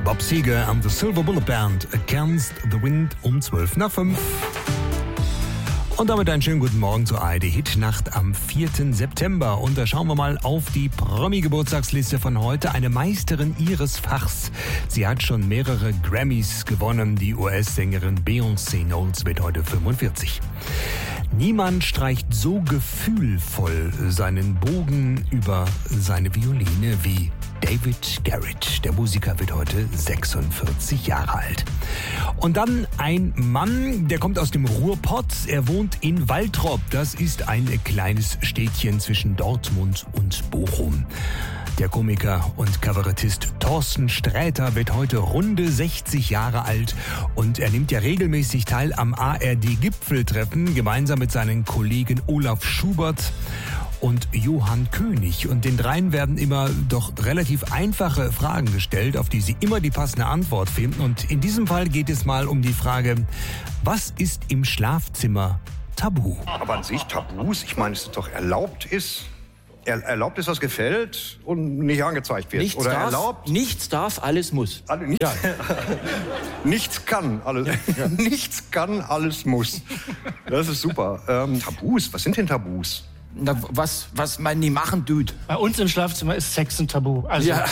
Bob Seger and the Silver Bullet Band, Against the Wind um 5:12. Und damit einen schönen guten Morgen zur ARD-Hitnacht am 4. September. Und da schauen wir mal auf die Promi-Geburtstagsliste von heute. Eine Meisterin ihres Fachs. Sie hat schon mehrere Grammys gewonnen. Die US-Sängerin Beyoncé Knowles wird heute 45. Niemand streicht so gefühlvoll seinen Bogen über seine Violine wie David Garrett. Der Musiker wird heute 46 Jahre alt. Und dann ein Mann, der kommt aus dem Ruhrpott. Er wohnt in Waltrop. Das ist ein kleines Städtchen zwischen Dortmund und Bochum. Der Komiker und Kabarettist Thorsten Sträter wird heute runde 60 Jahre alt und er nimmt ja regelmäßig teil am ARD-Gipfeltreffen gemeinsam mit seinen Kollegen Olaf Schubert und Johann König. Und den dreien werden immer doch relativ einfache Fragen gestellt, auf die sie immer die passende Antwort finden. Und in diesem Fall geht es mal um die Frage, was ist im Schlafzimmer tabu? Aber an sich Tabus, ich meine, es ist doch erlaubt ist, was gefällt und nicht angezeigt wird. Nichts Oder darf, erlaubt. Nichts darf, alles muss. Ja. Nichts kann, alles, nichts kann, alles muss. Das ist super. Tabus, was sind denn Tabus? Na, was man nie machen tut. Bei uns im Schlafzimmer ist Sex ein Tabu. Also, Ja.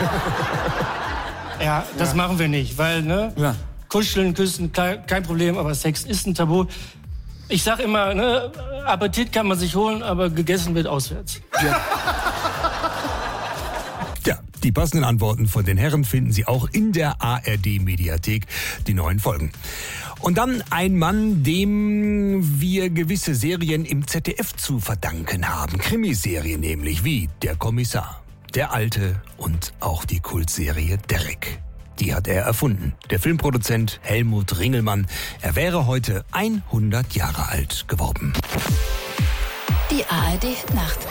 ja, das machen wir nicht, weil, Ja. Kuscheln, Küssen, kein Problem, aber Sex ist ein Tabu. Ich sag immer, Appetit kann man sich holen, aber gegessen wird auswärts. Ja, die passenden Antworten von den Herren finden Sie auch in der ARD-Mediathek, die neuen Folgen. Und dann ein Mann, dem wir gewisse Serien im ZDF zu verdanken haben. Krimiserien nämlich, wie Der Kommissar, Der Alte und auch die Kultserie Derrick. Die hat er erfunden. Der Filmproduzent Helmut Ringelmann. Er wäre heute 100 Jahre alt geworden. Die ARD-Nacht.